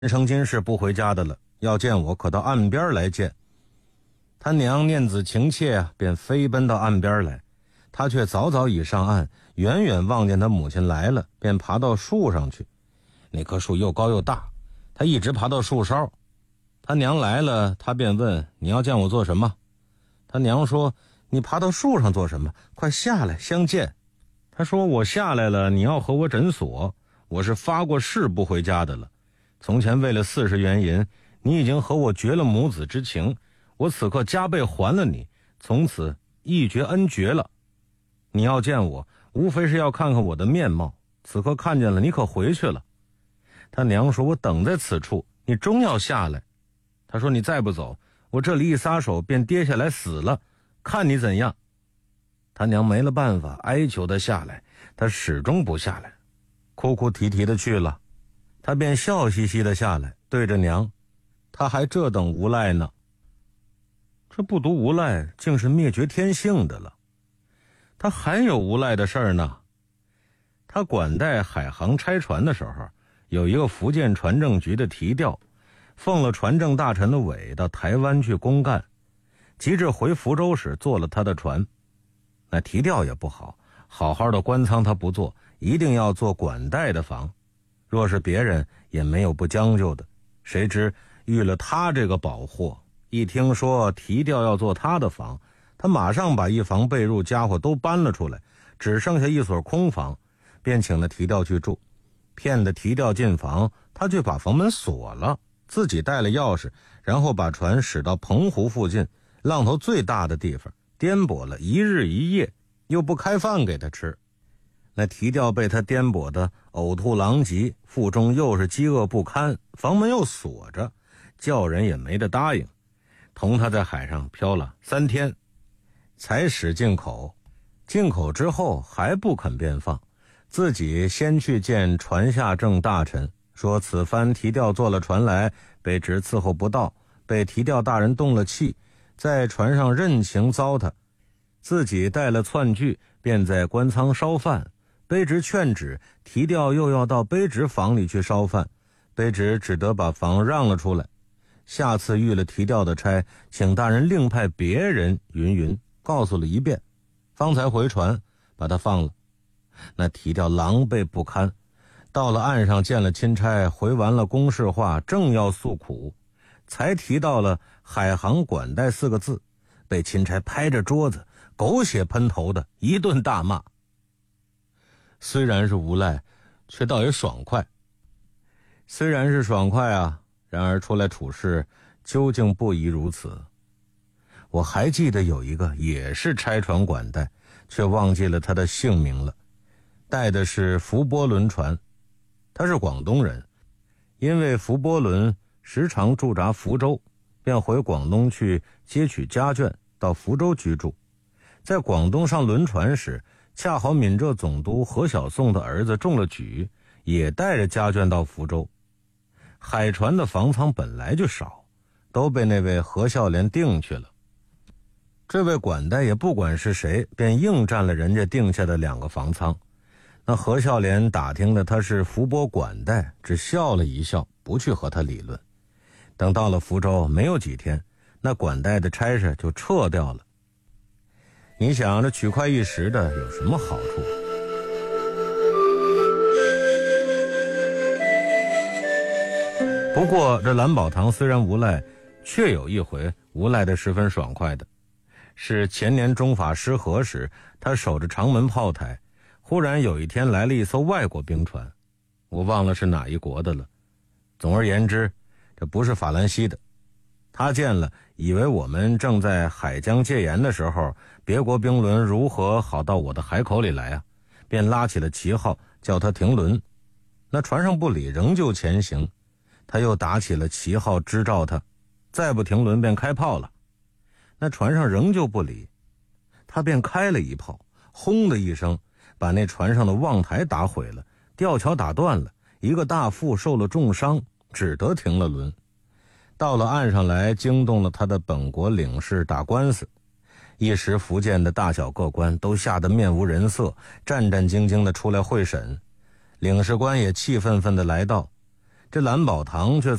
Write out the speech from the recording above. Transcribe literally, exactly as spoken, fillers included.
人生今世不回家的了，要见我可到岸边来见。他娘念子情切啊，便飞奔到岸边来。他却早早已上岸，远远望见他母亲来了，便爬到树上去。那棵树又高又大，他一直爬到树梢。他娘来了，他便问：你要见我做什么？他娘说：你爬到树上做什么？快下来相见。他说：我下来了，你要和我诊所，我是发过誓不回家的了。从前为了四十元银，你已经和我绝了母子之情，我此刻加倍还了你，从此一绝恩绝了。你要见我，无非是要看看我的面貌，此刻看见了，你可回去了。他娘说：我等在此处，你终要下来。他说：你再不走，我这里一撒手便跌下来死了，看你怎样。他娘没了办法，哀求他下来，他始终不下来，哭哭啼啼的去了。他便笑嘻嘻的下来，对着娘，他还这等无赖呢。这不独无赖，竟是灭绝天性的了。他还有无赖的事儿呢。他管带海航拆船的时候，有一个福建船政局的提调，奉了船政大臣的委到台湾去公干，及至回福州时坐了他的船。那提调也不好，好好的官舱他不做，一定要做管带的房。若是别人也没有不将就的，谁知遇了他这个宝货，一听说提调要做他的房，他马上把一房被褥家伙都搬了出来，只剩下一所空房，便请了提调去住，骗得提调进房，他却把房门锁了，自己带了钥匙，然后把船驶到澎湖附近浪头最大的地方，颠簸了一日一夜，又不开饭给他吃。那提调被他颠簸的呕吐狼藉，腹中又是饥饿不堪，房门又锁着，叫人也没得答应。同他在海上漂了三天，才使进口。进口之后还不肯便放，自己先去见船下正大臣，说此番提调坐了船来，被职伺候不到，被提调大人动了气，在船上任情糟蹋，自己带了窜具，便在官舱烧饭。卑职劝止，提调又要到卑职房里去烧饭，卑职只得把房让了出来。下次遇了提调的差，请大人另派别人云云，告诉了一遍，方才回船把他放了。那提调狼狈不堪，到了岸上见了钦差，回完了公事话，正要诉苦，才提到了海航管带四个字，被钦差拍着桌子狗血喷头的一顿大骂。虽然是无赖，却倒也爽快。虽然是爽快啊，然而出来处事究竟不宜如此。我还记得有一个也是拆船管带，却忘记了他的姓名了，带的是福波轮船。他是广东人，因为福波轮时常驻扎福州，便回广东去接取家眷，到福州居住。在广东上轮船时，恰好闽浙总督何小宋的儿子中了举，也带着家眷到福州。海船的房舱本来就少，都被那位何孝廉订去了。这位管带也不管是谁，便硬占了人家定下的两个房舱。那何孝廉打听的他是福波管带，只笑了一笑，不去和他理论。等到了福州没有几天，那管带的差事就撤掉了。你想这取快一时的有什么好处？不过这蓝宝堂虽然无赖，却有一回无赖的十分爽快的，是前年中法失和时，他守着长门炮台，忽然有一天来了一艘外国兵船，我忘了是哪一国的了。总而言之，这不是法兰西的。他见了，以为我们正在海疆戒严的时候，别国兵轮如何好到我的海口里来啊，便拉起了旗号叫他停轮。那船上不理，仍旧前行。他又打起了旗号支召他，再不停轮便开炮了。那船上仍旧不理，他便开了一炮，轰的一声，把那船上的望台打毁了，吊桥打断了，一个大副受了重伤，只得停了轮。到了岸上来，惊动了他的本国领事打官司。一时福建的大小各官都吓得面无人色，战战兢兢地出来会审。领事官也气愤愤地来到， 这蓝宝堂却